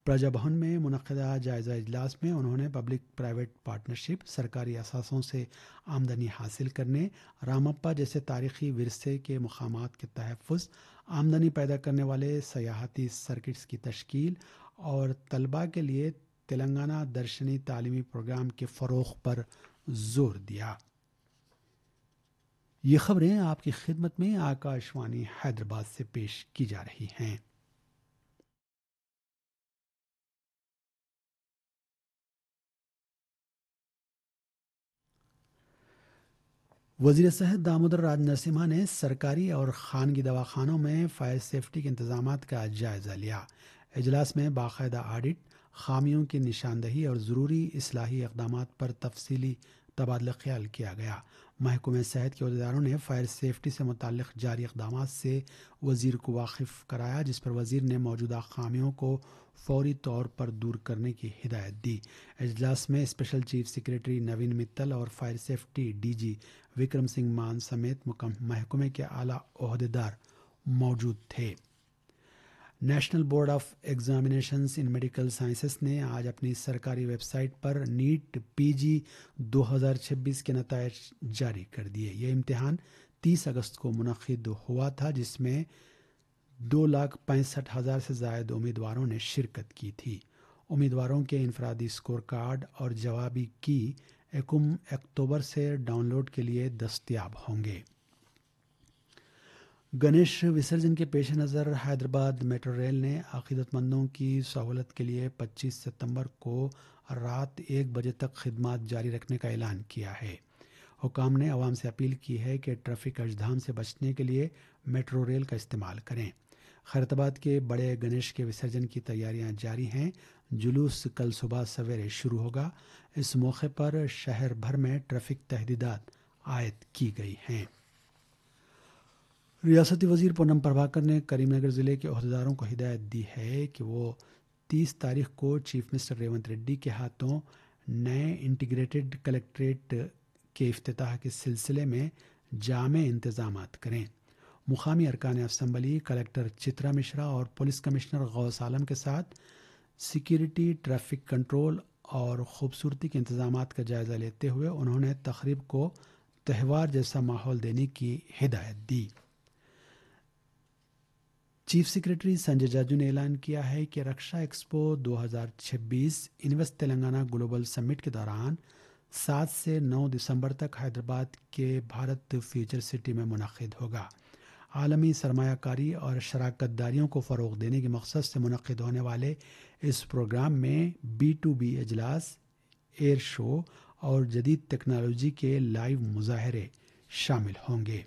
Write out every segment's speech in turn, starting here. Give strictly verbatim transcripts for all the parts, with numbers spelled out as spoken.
پرجا بھون میں منعقدہ جائزہ اجلاس میں انہوں نے پبلک پرائیویٹ پارٹنرشپ، سرکاری اثاثوں سے آمدنی حاصل کرنے، رامپا جیسے تاریخی ورثے کے مقامات کے تحفظ، آمدنی پیدا کرنے والے سیاحتی سرکٹس کی تشکیل اور طلباء کے لیے تلنگانہ درشنی تعلیمی پروگرام کے فروغ پر زور دیا۔ یہ خبریں آپ کی خدمت میں آکاش وانی حیدرآباد سے پیش کی جا رہی ہیں۔ وزیر صحت دامودر راج نرسمہا نے سرکاری اور خانگی دواخانوں میں فائر سیفٹی کے انتظامات کا جائزہ لیا۔ اجلاس میں باقاعدہ آڈٹ، خامیوں کی نشاندہی اور ضروری اصلاحی اقدامات پر تفصیلی تبادلہ خیال کیا گیا۔ محکمہ صحت کے عہدیداروں نے فائر سیفٹی سے متعلق جاری اقدامات سے وزیر کو واقف کرایا، جس پر وزیر نے موجودہ خامیوں کو فوری طور پر دور کرنے کی ہدایت دی۔ اجلاس میں اسپیشل چیف سیکریٹری نوین متل اور fire safety D G Vikram Singh مان سمیت محکمے کے اعلیٰ عہدیدار موجود تھے۔ National board of examinations in medical sciences نے آج اپنی سرکاری ویب سائٹ پر نیٹ پی جی دو ہزار چھبیس کے نتائج جاری کر دیے۔ یہ امتحان تیس اگست کو منعقد ہوا تھا، جس میں دو لاکھ پینسٹھ ہزار سے زائد امیدواروں نے شرکت کی تھی۔ امیدواروں کے انفرادی اسکور کارڈ اور جوابی کی یکم اکتوبر سے ڈاؤن لوڈ کے لیے دستیاب ہوں گے۔ گنیش وسرجن کے پیش نظر حیدرآباد میٹرو ریل نے عقیدت مندوں کی سہولت کے لیے پچیس ستمبر کو رات ایک بجے تک خدمات جاری رکھنے کا اعلان کیا ہے۔ حکام نے عوام سے اپیل کی ہے کہ ٹریفک اژدھام سے بچنے کے لیے میٹرو ریل کا استعمال کریں۔ خیرآباد کے بڑے گنیش کے وسرجن کی تیاریاں جاری ہیں۔ جلوس کل صبح سویرے شروع ہوگا۔ اس موقع پر شہر بھر میں ٹریفک تحدیدات عائد کی گئی ہیں۔ ریاستی وزیر پونم پربھاکر نے کریم نگر ضلع کے عہدیداروں کو ہدایت دی ہے کہ وہ تیس تاریخ کو چیف منسٹر ریونت ریڈی کے ہاتھوں نئے انٹیگریٹڈ کلکٹریٹ کے افتتاح کے سلسلے میں جامع انتظامات کریں۔ مقامی ارکان اسمبلی، کلکٹر چترا مشرا اور پولیس کمشنر غوث عالم کے ساتھ سیکیورٹی، ٹریفک کنٹرول اور خوبصورتی کے انتظامات کا جائزہ لیتے ہوئے انہوں نے تقریب کو تہوار جیسا ماحول دینے کی ہدایت دی۔ چیف سیکریٹری سنجے جاجو نے اعلان کیا ہے کہ رکشا ایکسپو دو ہزار چھبیس انویسٹ تلنگانہ گلوبل سمٹ کے دوران سات سے نو دسمبر تک حیدرآباد کے بھارت فیوچر سٹی میں منعقد ہوگا۔ عالمی سرمایہ کاری اور شراکت داریوں کو فروغ دینے کے مقصد سے منعقد ہونے والے اس پروگرام میں بی ٹو بی اجلاس، ایئر شو اور جدید ٹیکنالوجی کے لائیو مظاہرے شامل ہوں گے۔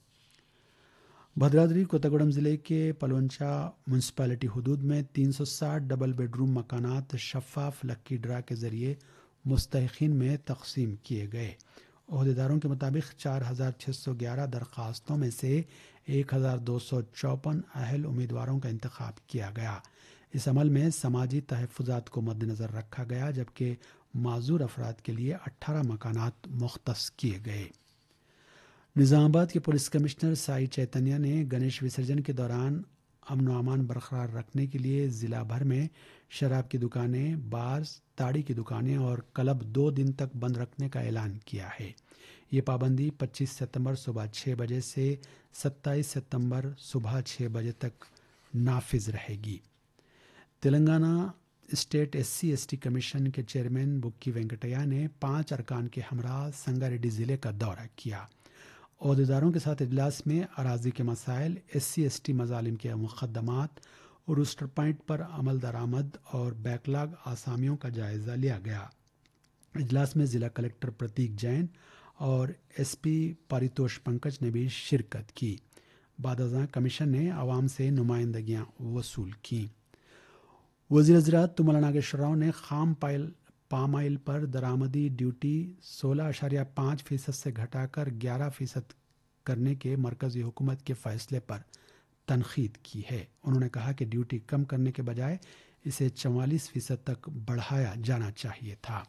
بھدرادری کوتاگوڑم ضلع کے پلونچا میونسپلٹی حدود میں تین سو ساٹھ ڈبل بیڈ روم مکانات شفاف لکی ڈرا کے ذریعے مستحقین میں تقسیم کیے گئے۔ عہدیداروں کے مطابق چار ہزار چھ سو گیارہ درخواستوں میں سے ایک ہزار دو سو چوپن اہل امیدواروں کا انتخاب کیا گیا۔ اس عمل میں سماجی تحفظات کو مد نظر رکھا گیا، جبکہ معذور افراد کے لیے اٹھارہ مکانات مختص کیے گئے۔ نظام آباد کے پولیس کمشنر سائی چیتنیا نے گنیش وسرجن کے دوران امن و امان برقرار رکھنے کے لیے ضلع بھر میں شراب کی دکانیں، بارز، تاڑی کی دکانیں اور کلب دو دن تک بند رکھنے کا اعلان کیا ہے۔ یہ پابندی پچیس ستمبر صبح چھ بجے سے ستائیس ستمبر صبح چھ بجے تک نافذ رہے گی۔ Telangana state S C S T commission کے چیئرمین بکی وینکٹیا نے پانچ ارکان کے ہمراہ سنگاریڈی ضلع کا دورہ کیا۔ عہدیداروں کے ساتھ اجلاس میں اراضی کے مسائل، ایس سی ایس ٹی مظالم کے مقدمات، روسٹر پوائنٹ پر عمل درآمد اور بیک لاگ آسامیوں کا جائزہ لیا گیا۔ اجلاس میں ضلع کلکٹر پرتیک جین اور ایس پی پاریتوش پنکج نے بھی شرکت کی۔ بعد ازاں کمیشن نے عوام سے نمائندگیاں وصول کیں۔ وزیر زراعت تمل ناگیشور راؤ نے خام پائل پام آئل پر درآمدی ڈیوٹی سولہ اشاریہ پانچ فیصد سے گھٹا کر گیارہ فیصد کرنے کے مرکزی حکومت کے فیصلے پر تنقید کی ہے۔ انہوں نے کہا کہ ڈیوٹی کم کرنے کے بجائے اسے چوالیس فیصد تک بڑھایا جانا چاہیے تھا۔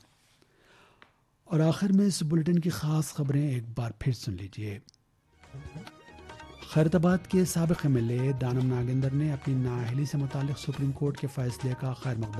اور آخر میں اس بلٹن کی خاص خبریں ایک بار پھر سن لیجیے۔ خیرت آباد کے سابق ایم ایل اے دانم ناگندر نے اپنی نااہلی سے متعلق سپریم کورٹ کے فیصلے کا خیر مقدم